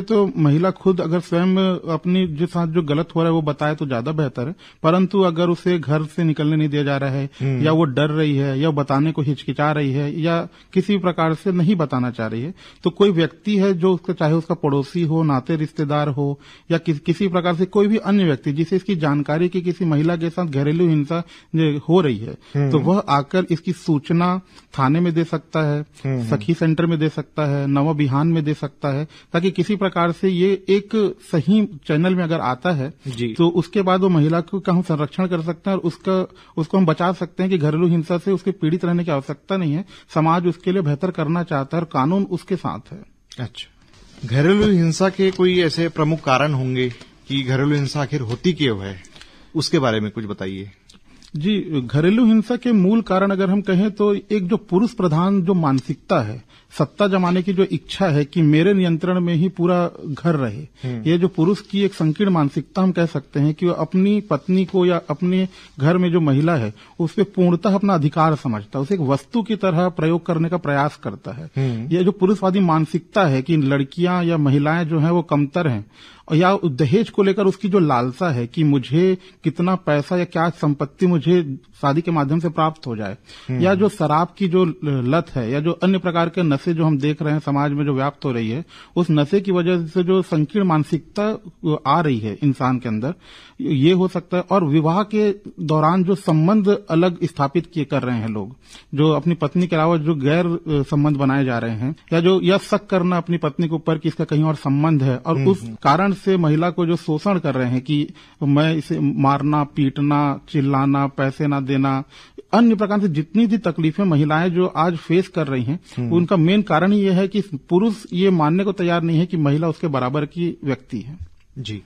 तो महिला खुद अगर स्वयं अपनी जो साथ जो गलत हो रहा है वो बताए तो ज्यादा बेहतर है, परंतु अगर उसे घर से निकलने नहीं दिया जा रहा है या वो डर रही है या बताने को हिचकिचा रही है या किसी प्रकार से नहीं बताना चाह रही है, तो कोई व्यक्ति है जो उसका, चाहे उसका पड़ोसी हो, नाते रिश्तेदार हो या किसी प्रकार से कोई भी अन्य व्यक्ति जिसे इसकी जानकारी की किसी महिला के साथ घरेलू हिंसा हो रही है, तो वह आकर इसकी सूचना थाने में दे सकता है, सखी सेंटर में दे सकता है, नवा बिहान में दे सकता है, ताकि किसी प्रकार से ये एक सही चैनल में अगर आता है तो उसके बाद वो महिला को हम संरक्षण कर सकते हैं और उसको हम बचा सकते हैं कि घरेलू हिंसा से उसके पीड़ित रहने की आवश्यकता नहीं है। समाज उसके लिए बेहतर करना चाहता है और कानून उसके साथ है। अच्छा, घरेलू हिंसा के कोई ऐसे प्रमुख कारण होंगे कि घरेलू हिंसा आखिर होती क्यों है, उसके बारे में कुछ बताइए। जी, घरेलू हिंसा के मूल कारण अगर हम कहें तो एक जो पुरुष प्रधान जो मानसिकता है, सत्ता जमाने की जो इच्छा है कि मेरे नियंत्रण में ही पूरा घर रहे, ये जो पुरुष की एक संकीर्ण मानसिकता हम कह सकते हैं कि वो अपनी पत्नी को या अपने घर में जो महिला है उस पर पूर्णतः अपना अधिकार समझता है, उसे एक वस्तु की तरह प्रयोग करने का प्रयास करता है। ये जो पुरुषवादी मानसिकता है कि लड़कियां या महिलाएं जो हैं वो कमतर हैं, या दहेज को लेकर उसकी जो लालसा है कि मुझे कितना पैसा या क्या संपत्ति मुझे शादी के माध्यम से प्राप्त हो जाए, या जो शराब की जो लत है या जो अन्य प्रकार के नशे जो हम देख रहे हैं समाज में जो व्याप्त हो रही है, उस नशे की वजह से जो संकीर्ण मानसिकता आ रही है इंसान के अंदर, ये हो सकता है। और विवाह के दौरान जो संबंध अलग स्थापित किए कर रहे हैं लोग, जो अपनी पत्नी के अलावा जो गैर संबंध बनाए जा रहे हैं, या जो यह शक करना अपनी पत्नी के ऊपर कि इसका कहीं और संबंध है, और उस कारण से महिला को जो शोषण कर रहे हैं कि मैं इसे मारना, पीटना, चिल्लाना, पैसे ना देना, अन्य प्रकार से जितनी भी तकलीफें महिलाएं जो आज फेस कर रही हैं, उनका मेन कारण ही यह है कि पुरुष ये मानने को तैयार नहीं है कि महिला उसके बराबर की व्यक्ति है। जी,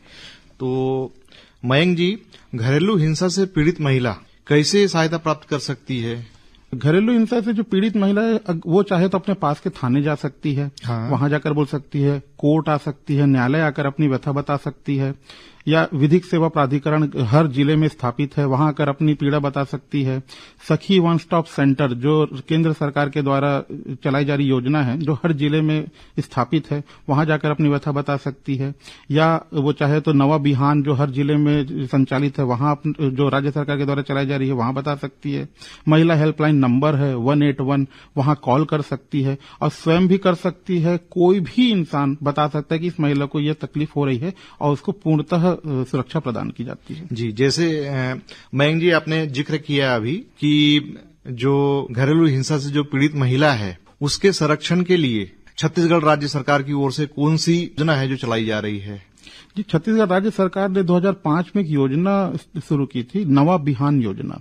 तो मयंक जी, घरेलू हिंसा से पीड़ित महिला कैसे सहायता प्राप्त कर सकती है? घरेलू हिंसा से जो पीड़ित महिला है वो चाहे तो अपने पास के थाने जा सकती है, वहां जाकर बोल सकती है, कोर्ट आ सकती है, न्यायालय आकर अपनी व्यथा बता सकती है, या विधिक सेवा प्राधिकरण हर जिले में स्थापित है, वहां आकर अपनी पीड़ा बता सकती है। सखी वन स्टॉप सेंटर जो केंद्र सरकार के द्वारा चलाई जा रही योजना है, जो हर जिले में स्थापित है, वहां जाकर अपनी व्यथा बता सकती है। या वो चाहे तो नवा बिहान जो हर जिले में संचालित है, वहां जो राज्य सरकार के द्वारा चलाई जा रही है वहां बता सकती है। महिला हेल्पलाइन नंबर है 181, वहां कॉल कर सकती है और स्वयं भी कर सकती है। कोई भी इंसान बता सकता है कि इस महिला को यह तकलीफ हो रही है और उसको पूर्णतः सुरक्षा प्रदान की जाती है। जी, जैसे मयंक जी आपने जिक्र किया अभी कि जो घरेलू हिंसा से जो पीड़ित महिला है उसके संरक्षण के लिए छत्तीसगढ़ राज्य सरकार की ओर से कौन सी योजना है जो चलाई जा रही है? जी, छत्तीसगढ़ राज्य सरकार ने 2005 में एक योजना शुरू की थी, नवा बिहान योजना।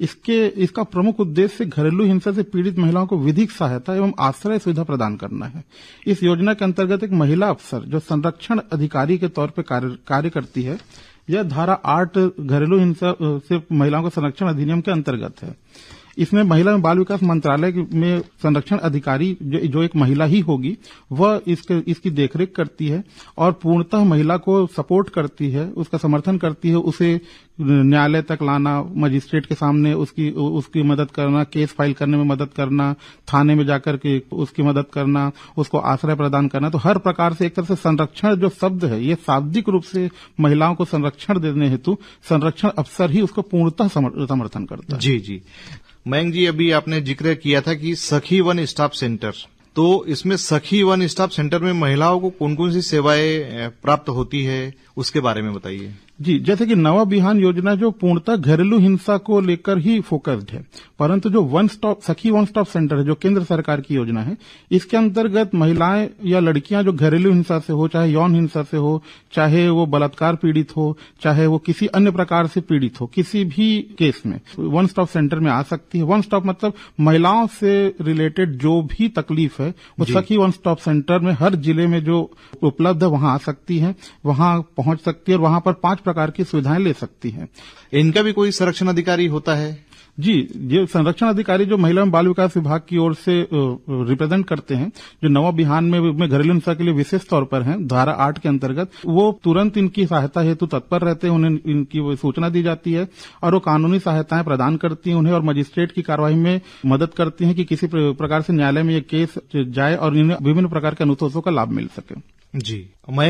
इसका प्रमुख उद्देश्य घरेलू हिंसा से पीड़ित महिलाओं को विधिक सहायता एवं आश्रय सुविधा प्रदान करना है। इस योजना के अंतर्गत एक महिला अफसर जो संरक्षण अधिकारी के तौर पर कार्य करती है, यह धारा 8 घरेलू हिंसा से महिलाओं के संरक्षण अधिनियम के अंतर्गत है। इसमें महिला एवं बाल विकास मंत्रालय में संरक्षण अधिकारी जो एक महिला ही होगी, वह इसकी देखरेख करती है और पूर्णतः महिला को सपोर्ट करती है, उसका समर्थन करती है, उसे न्यायालय तक लाना, मजिस्ट्रेट के सामने उसकी मदद करना, केस फाइल करने में मदद करना, थाने में जाकर के उसकी मदद करना, उसको आश्रय प्रदान करना। तो हर प्रकार से एक तरह से संरक्षण जो शब्द है, ये शाब्दिक रूप से महिलाओं को संरक्षण देने हेतु संरक्षण अफसर ही उसको पूर्णतः समर्थन करता है। जी जी, मयंक जी अभी आपने जिक्र किया था कि सखी वन स्टॉप सेंटर, तो इसमें सखी वन स्टॉप सेंटर में महिलाओं को कौन कौन सी सेवाएं प्राप्त होती है, उसके बारे में बताइए। जी, जैसे कि नवा बिहान योजना जो पूर्णतः घरेलू हिंसा को लेकर ही फोकस्ड है, परंतु जो सखी वन स्टॉप सेंटर है जो केंद्र सरकार की योजना है, इसके अंतर्गत महिलाएं या लड़कियां जो घरेलू हिंसा से हो, चाहे यौन हिंसा से हो, चाहे वो बलात्कार पीड़ित हो, चाहे वो किसी अन्य प्रकार से पीड़ित हो, किसी भी केस में वन स्टॉप सेंटर में आ सकती है। वन स्टॉप मतलब महिलाओं से रिलेटेड जो भी तकलीफ है वो सखी वन स्टॉप सेंटर में हर जिले में जो उपलब्ध है वहां आ सकती है, वहां पहुंच सकती है और वहां पर 5 प्रकार की सुविधाएं ले सकती हैं। इनका भी कोई संरक्षण अधिकारी होता है? जी, ये संरक्षण अधिकारी जो महिला एवं बाल विकास विभाग की ओर से रिप्रेजेंट करते हैं, जो नवा बिहान में घरेलू हिंसा के लिए विशेष तौर पर हैं, धारा 8 के अंतर्गत, वो तुरंत इनकी सहायता हेतु तत्पर रहते हैं। उन्हें इनकी सूचना दी जाती है और वो कानूनी सहायताएं प्रदान करती हैं उन्हें, और मजिस्ट्रेट की कार्यवाही में मदद करती हैं कि किसी प्रकार से न्यायालय में ये केस जाए और इन्हें विभिन्न प्रकार के अनुतोषों का लाभ मिल सके। जी,